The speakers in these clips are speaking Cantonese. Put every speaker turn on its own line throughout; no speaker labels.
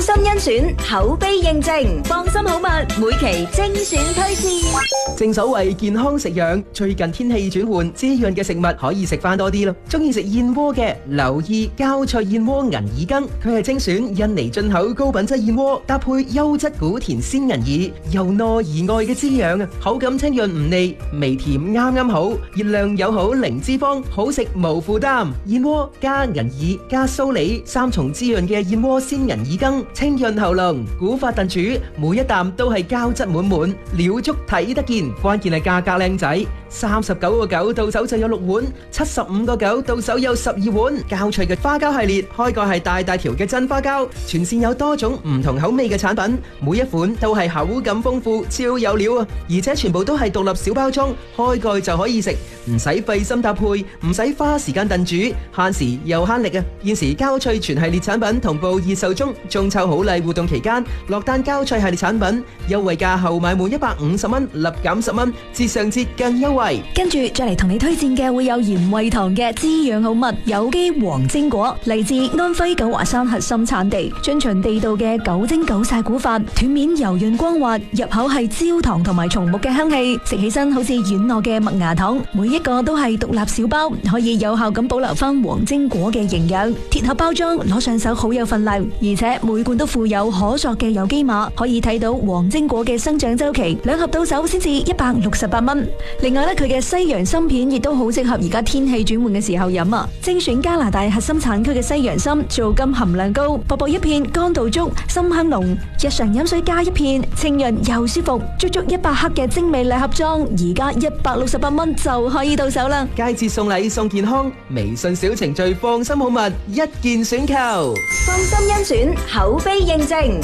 心甄選，口碑認證，放心好物，每期精選推薦。
正所謂健康食養，最近天氣轉換，滋潤嘅食物可以食翻多啲咯。中意食燕窩嘅，留意膠脆燕窩銀耳羹，佢係精選印尼進口高品質燕窩，搭配優質古田鮮銀耳，由內而外嘅滋養啊，口感清潤唔膩，微甜啱啱好，熱量友好零脂肪，好食無負擔。燕窩加銀耳加蘇梨三重滋潤嘅燕窩鮮銀耳羹，清潤喉嚨，古法燉煮，每一啖都係膠質滿滿，料足睇得見。關鍵係價格靚仔，39.9到手就有6碗，75.9到手有12碗。膠脆嘅花膠系列，開蓋係大大條嘅真花膠，全線有多種唔同口味嘅產品，每一款都係口感豐富，超有料啊！而且全部都係獨立小包裝，開蓋就可以食，唔使費心搭配，唔使花時間燉煮，慳時又慳力啊！現時膠脆全系列產品同步熱售中，中秋好禮活動期間，落單膠脆系列產品優惠價後買滿150蚊，立減10蚊，節上節更優惠。
跟住再嚟同你推薦嘅會有鹽惠堂嘅滋養好物有機黃精果，嚟自安徽九華山核心產地，遵循地道嘅9蒸9曬古法，斷面柔潤光滑，入口係焦糖同埋松木嘅香氣，食起身好似軟糯嘅麥芽糖，每一個都係獨立小包，可以有效咁保留翻黃精果嘅營養。鐵盒包裝攞上手好有份量，而且每罐都附有可塑嘅有機碼，可以睇到黃精果嘅生長周期，兩盒到手先至168蚊。另外咧，佢嘅西洋參片亦都好適合而家天氣轉換嘅時候飲啊！精選加拿大核心產區嘅西洋參，皂苷含量高，薄薄一片，乾度足，參香濃。日常飲水加一片，清潤又舒服。足足100克嘅精美禮盒裝，而家168蚊就可以到手啦！
佳節送禮送健康，微信小程序放心好物，一鍵選購。
放心甄選，口碑認證。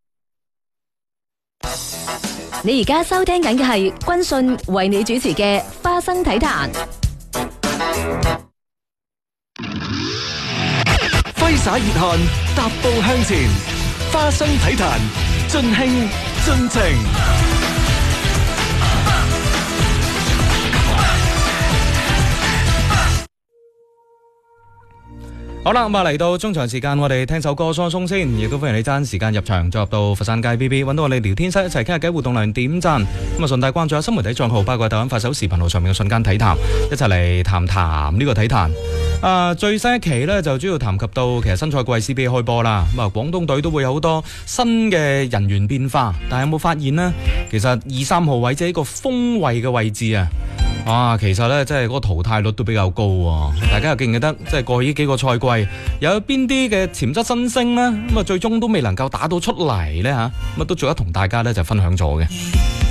你而家收聽緊嘅係軍訊為你主持嘅花生體壇。
揮灑熱汗，踏步向前，花生體壇盡興盡情。
好啦，咁啊嚟到中場時間，我哋聽首歌鬆鬆先，亦都歡迎你爭時間入場，再入到佛山街 BB， 揾到我哋聊天室一齊傾下偈，互動量點讚，咁啊順帶關注下新媒體賬號，包括抖音、快手、視頻號上面嘅瞬間體壇，一齊嚟談談呢個體壇。最新一期呢，就主要談及到其實新賽季 CBA 開波啦，咁啊廣東隊都會有好多新嘅人員變化，但係有冇發現呢？其實2、3號位即係一個鋒位嘅位置啊！其實咧，即係嗰個淘汰率都比較高喎。大家又記唔記得，即係過去呢幾個賽季，有邊啲嘅潛質新星呢？咁啊，最終都未能夠打到出嚟呢。嚇，咁啊都值得同大家咧就分享咗嘅。